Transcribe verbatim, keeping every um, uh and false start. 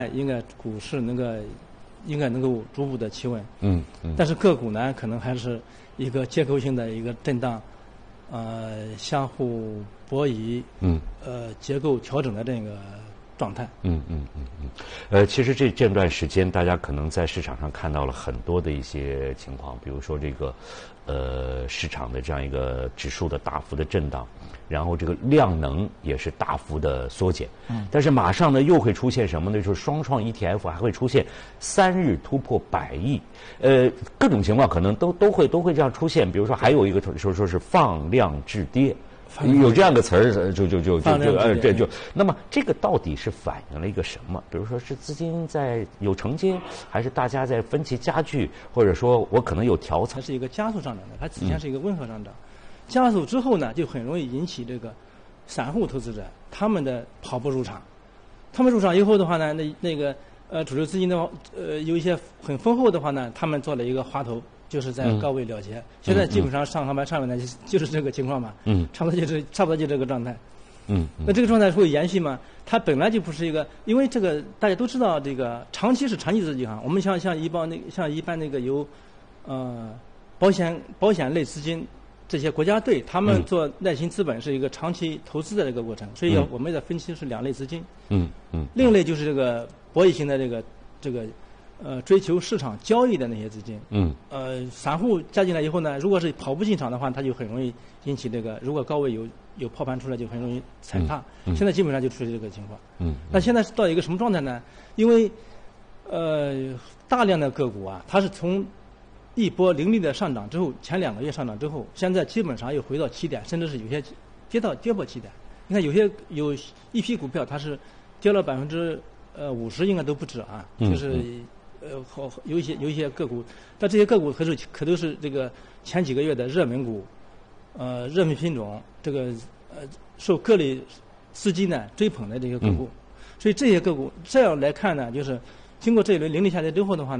应该股市能够应该能够逐步的企稳， 嗯嗯， 但是个股呢，可能还是一个结构性的一个震荡，呃，相互博弈， 嗯， 呃，结构调整的这个状态。 嗯嗯嗯嗯，呃，其实这这段时间，大家可能在市场上看到了很多的一些情况，比如说这个，呃，市场的这样一个指数的大幅的震荡。然后这个量能也是大幅的缩减，嗯，但是马上呢又会出现什么呢？就是双创 E T F 还会出现三日突破百亿，呃，各种情况可能都都会都会这样出现。比如说还有一个说说是放量制跌，有这样的词儿，就就就就就呃这就那么这个到底是反映了一个什么？比如说是资金在有承接，还是大家在分歧加剧，或者说我可能有调仓？ 它是一个加速上涨的，它之前是一个温和上涨。嗯，加速之后呢，就很容易引起这个散户投资者他们的跑步入场。他们入场以后的话呢，那那个呃主流资金的呃有一些很丰厚的话呢，他们做了一个滑头，就是在高位了结。嗯、现在基本上上航班上面呢就是这个情况嘛，嗯，差不多就是差不多就这个状态。嗯，嗯那这个状态会延续吗？它本来就不是一个，因为这个大家都知道，这个长期是长期资金哈。我们像像一般那像一般那个有呃保险保险类资金。这些国家队他们做耐心资本是一个长期投资的这个过程，所以要我们的分析是两类资金。嗯嗯。另一类就是这个博弈型的这个这个呃追求市场交易的那些资金。嗯。呃，散户加进来以后呢，如果是跑步进场的话，它就很容易引起这个，如果高位有有抛盘出来，就很容易踩踏。嗯。现在基本上就出现这个情况。嗯。那现在是到一个什么状态呢？因为呃大量的个股啊，它是从一波凌厉的上涨之后，前两个月上涨之后，现在基本上又回到起点，甚至是有些跌到跌破起点。你看有些有一批股票，它是跌了百分之呃五十，应该都不止啊。嗯、就是呃好有一些有一些个股，但这些个股可是可都是这个前几个月的热门股，呃热门品种，这个呃受各类资金呢追捧的这些个股。嗯、所以这些个股这样来看呢，就是经过这一轮凌厉下跌之后的话呢。